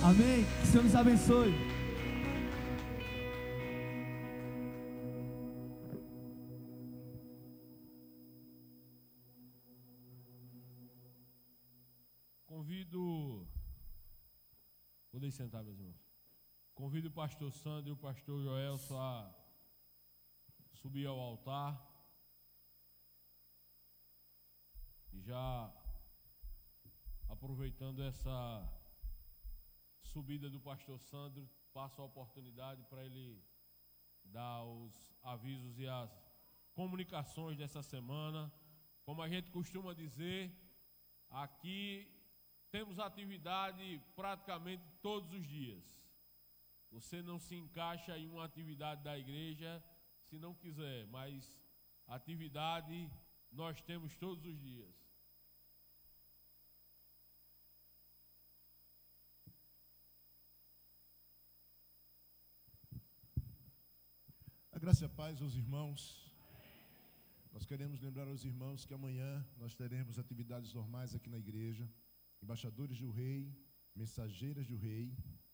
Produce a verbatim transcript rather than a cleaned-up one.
Amém. Que o Senhor nos abençoe. Convido, podem sentar, meus irmãos. Convido o pastor Sandro e o pastor Joelson a subir ao altar. E já aproveitando essa subida do pastor Sandro, passo a oportunidade para ele dar os avisos e as comunicações dessa semana. Como a gente costuma dizer, aqui temos atividade praticamente todos os dias. Você não se encaixa em uma atividade da igreja se não quiser, mas atividade nós temos todos os dias. A graça e a paz aos irmãos. Nós queremos lembrar aos irmãos que amanhã nós teremos atividades normais aqui na igreja. Embaixadores do Rei, mensageiras do Rei.